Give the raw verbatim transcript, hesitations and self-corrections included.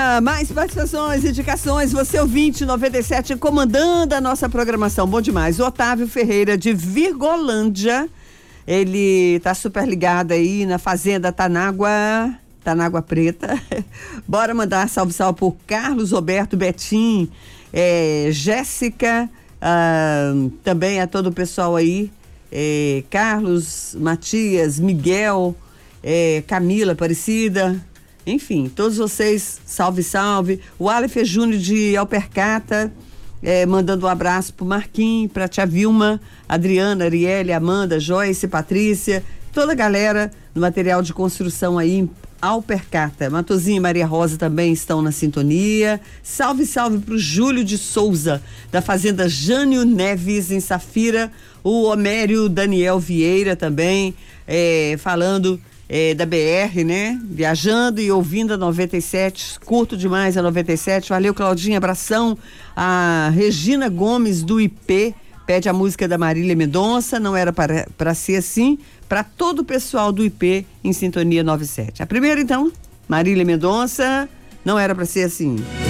Vambora! Mais participações, indicações. Você ouvinte noventa e sete, comandando a nossa programação. Bom demais. O Otávio Ferreira, de Virgolândia. Ele tá super ligado aí na Fazenda Tanágua. Tanágua Preta. Bora mandar salve, salve por Carlos Roberto Betim, é, Jéssica, ah, também a todo o pessoal aí. É, Carlos, Matias, Miguel, é, Camila Aparecida, enfim, todos vocês, salve, salve. O Aleph Júnior de Alpercata, é, mandando um abraço pro Marquinhos, pra tia Vilma, Adriana, Arielle, Amanda, Joyce, Patrícia, toda a galera do material de construção aí em Alpercata. Matozinho e Maria Rosa também estão na sintonia. Salve, salve pro Júlio de Souza, da Fazenda Jânio Neves, em Safira. O Homério Daniel Vieira também, é, falando é, da B R, né? Viajando e ouvindo a noventa e sete, curto demais a noventa e sete. Valeu, Claudinha, abração. A Regina Gomes, do I P, pede a música da Marília Mendonça, Não Era Para, para Ser Assim, para todo o pessoal do I P em sintonia noventa e sete. A primeira, então, Marília Mendonça, Não Era Para Ser Assim.